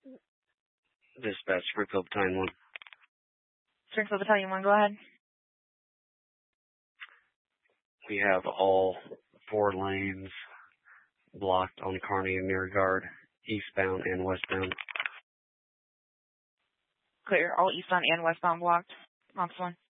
Dispatch, Springfield Battalion 1. Springfield Battalion 1, go ahead. We have all 4 lanes blocked on Kearney and Beauregard, eastbound and westbound. Clear. All eastbound and westbound blocked. Ops 1.